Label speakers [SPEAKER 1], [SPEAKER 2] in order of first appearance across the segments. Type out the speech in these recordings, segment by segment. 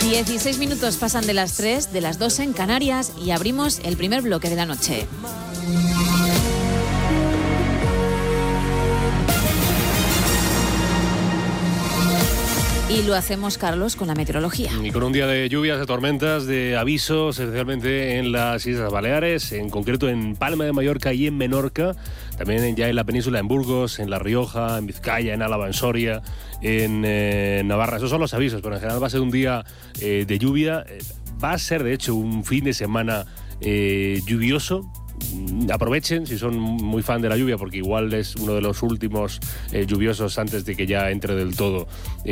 [SPEAKER 1] 16 minutos pasan de las 3, de las 2 en Canarias, y abrimos el primer bloque de la noche. Y lo hacemos, Carlos, con la meteorología.
[SPEAKER 2] Y con un día de lluvias, de tormentas, de avisos, especialmente en las Islas Baleares, en concreto en Palma de Mallorca y en Menorca, también ya en la península, en Burgos, en La Rioja, en Vizcaya, en Álava, en Soria, en Navarra. Esos son los avisos, pero en general va a ser un día de lluvia. Va a ser, de hecho, un fin de semana lluvioso. Aprovechen si son muy fan de la lluvia, porque igual es uno de los últimos lluviosos antes de que ya entre del todo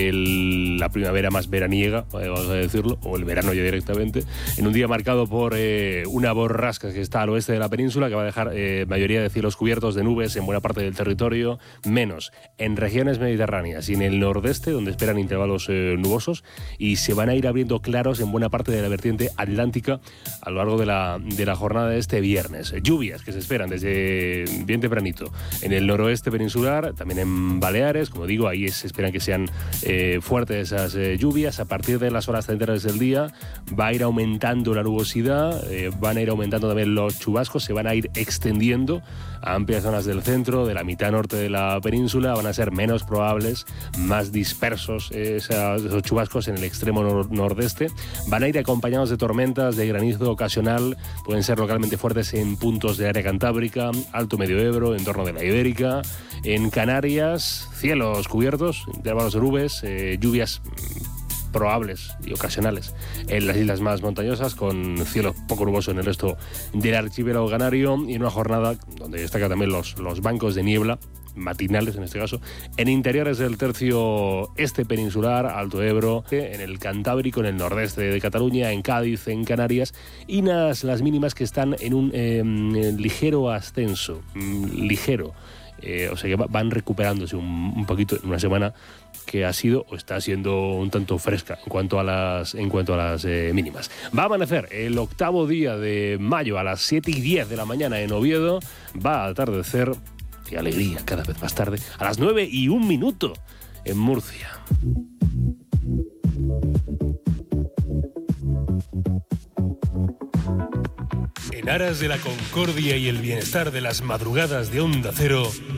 [SPEAKER 2] la primavera más veraniega, vamos a decirlo, o el verano ya directamente, en un día marcado por una borrasca que está al oeste de la península, que va a dejar mayoría de cielos cubiertos de nubes en buena parte del territorio, menos en regiones mediterráneas y en el nordeste, donde esperan intervalos nubosos, y se van a ir abriendo claros en buena parte de la vertiente atlántica a lo largo de la jornada de este viernes. Lluvias que se esperan desde bien tempranito en el noroeste peninsular, también en Baleares, como digo, ahí se esperan que sean fuertes esas lluvias. A partir de las horas centrales del día va a ir aumentando la nubosidad, van a ir aumentando también los chubascos, se van a ir extendiendo a amplias zonas del centro, de la mitad norte de la península, van a ser menos probables, más dispersos esos chubascos en el extremo nordeste, van a ir acompañados de tormentas, de granizo ocasional, pueden ser localmente fuertes en puntos de área cantábrica, Alto Medio Ebro, en torno de la Ibérica. En Canarias, cielos cubiertos, intervalos de nubes, lluvias probables y ocasionales en las islas más montañosas, con cielo poco nuboso en el resto del archipiélago canario, y en una jornada donde destacan también los bancos de niebla matinales, en este caso, en interiores del tercio este peninsular, Alto Ebro, en el Cantábrico, en el nordeste de Cataluña, en Cádiz, en Canarias, y las mínimas que están en un ligero ascenso, ligero. O sea que van recuperándose un poquito en una semana que ha sido o está siendo un tanto fresca en cuanto a las mínimas. Va a amanecer el octavo día de mayo a las 7:10 de la mañana en Oviedo. Va a atardecer, qué alegría, cada vez más tarde, a las 9:01 en Murcia. En aras de la concordia y el bienestar de las madrugadas de Onda Cero,